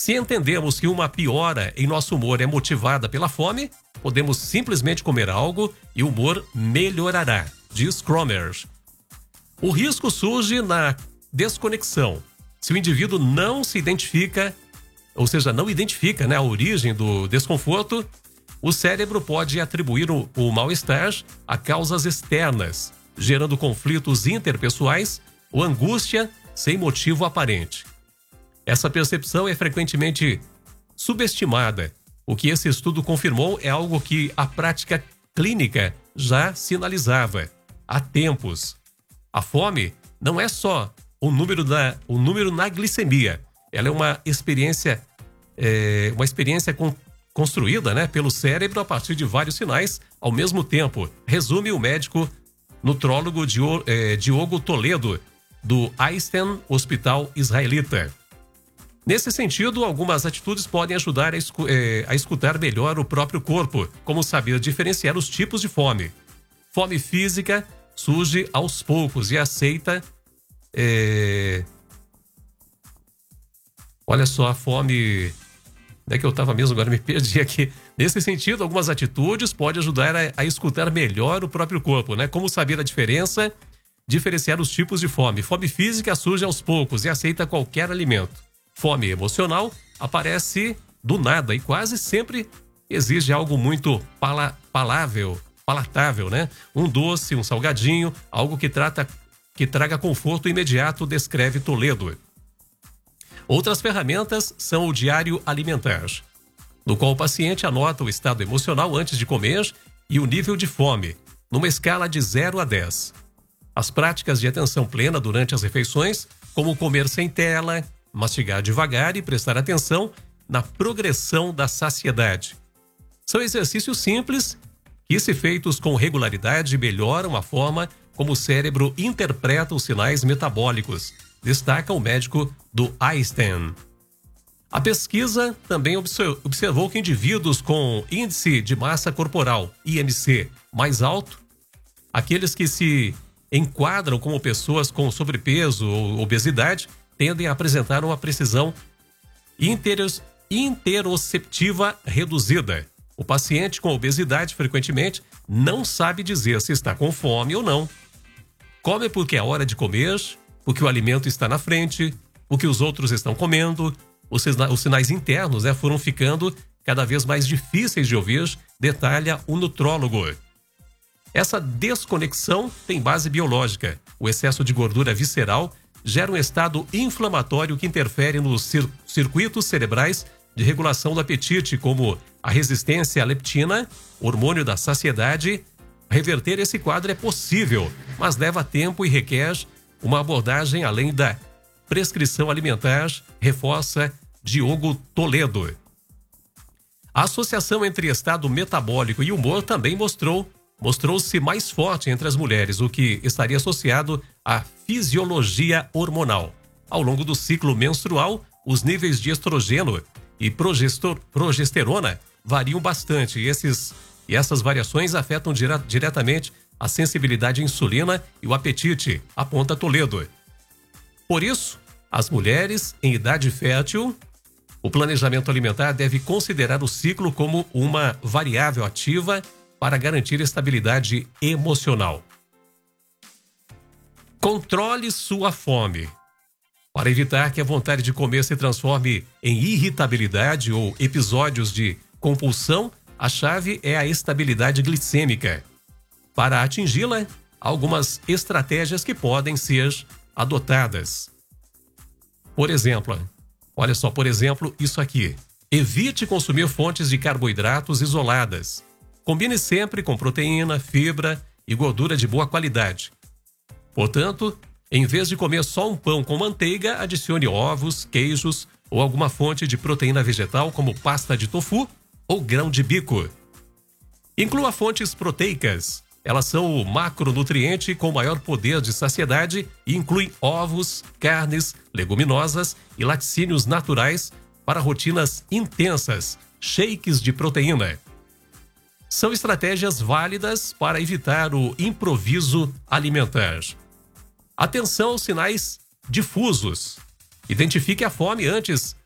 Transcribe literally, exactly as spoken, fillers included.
Se entendemos que uma piora em nosso humor é motivada pela fome, podemos simplesmente comer algo e o humor melhorará, diz Cromer. O risco surge na desconexão. Se o indivíduo não se identifica, ou seja, não identifica, né, a origem do desconforto, o cérebro pode atribuir o, o mal-estar a causas externas, gerando conflitos interpessoais ou angústia sem motivo aparente. Essa percepção é frequentemente subestimada. O que esse estudo confirmou é algo que a prática clínica já sinalizava há tempos. A fome não é só o número, da, o número na glicemia. Ela é uma experiência, é, uma experiência com, construída, né, pelo cérebro a partir de vários sinais ao mesmo tempo, resume o médico nutrólogo Diogo Toledo, do Einstein Hospital Israelita. Nesse sentido, algumas atitudes podem ajudar a, escu eh, a escutar melhor o próprio corpo, como saber diferenciar os tipos de fome. Fome física surge aos poucos e aceita... Eh... Olha só, a fome... Onde é que eu estava mesmo? Agora me perdi aqui. Nesse sentido, algumas atitudes podem ajudar a, a escutar melhor o próprio corpo, né? Como saber a diferença, diferenciar os tipos de fome. Fome física surge aos poucos e aceita qualquer alimento. Fome emocional aparece do nada e quase sempre exige algo muito pala palável, palatável, né? Um doce, um salgadinho, algo que, trata, que traga conforto imediato, descreve Toledo. Outras ferramentas são o diário alimentar, no qual o paciente anota o estado emocional antes de comer e o nível de fome, numa escala de zero a dez. As práticas de atenção plena durante as refeições, como comer sem tela, mastigar devagar e prestar atenção na progressão da saciedade. São exercícios simples que, se feitos com regularidade, melhoram a forma como o cérebro interpreta os sinais metabólicos, destaca o médico do Einstein. A pesquisa também observou que indivíduos com índice de massa corporal, I M C, mais alto, aqueles que se enquadram como pessoas com sobrepeso ou obesidade, tendem a apresentar uma precisão interos, interoceptiva reduzida. O paciente com obesidade frequentemente não sabe dizer se está com fome ou não. Come porque é hora de comer, porque o alimento está na frente, porque os outros estão comendo. Os, os sinais internos, né, foram ficando cada vez mais difíceis de ouvir, detalha o nutrólogo. Essa desconexão tem base biológica. O excesso de gordura visceral gera um estado inflamatório que interfere nos cir circuitos cerebrais de regulação do apetite, como a resistência à leptina, hormônio da saciedade. Reverter esse quadro é possível, mas leva tempo e requer uma abordagem além da prescrição alimentar, reforça Diogo Toledo. A associação entre estado metabólico e humor também mostrou mostrou-se mais forte entre as mulheres, o que estaria associado à fisiologia hormonal. Ao longo do ciclo menstrual, os níveis de estrogênio e progesterona variam bastante e, esses, e essas variações afetam dire, diretamente a sensibilidade à insulina e o apetite, aponta Toledo. Por isso, as mulheres em idade fértil, o planejamento alimentar deve considerar o ciclo como uma variável ativa para garantir estabilidade emocional. Controle sua fome. Para evitar que a vontade de comer se transforme em irritabilidade ou episódios de compulsão, a chave é a estabilidade glicêmica. Para atingi-la, há algumas estratégias que podem ser adotadas. Por exemplo, olha só, por exemplo, isso aqui. Evite consumir fontes de carboidratos isoladas. Combine sempre com proteína, fibra e gordura de boa qualidade. Portanto, em vez de comer só um pão com manteiga, adicione ovos, queijos ou alguma fonte de proteína vegetal como pasta de tofu ou grão de bico. Inclua fontes proteicas. Elas são o macronutriente com maior poder de saciedade e incluem ovos, carnes, leguminosas e laticínios naturais para rotinas intensas, shakes de proteína. São estratégias válidas para evitar o improviso alimentar. Atenção aos sinais difusos. Identifique a fome antes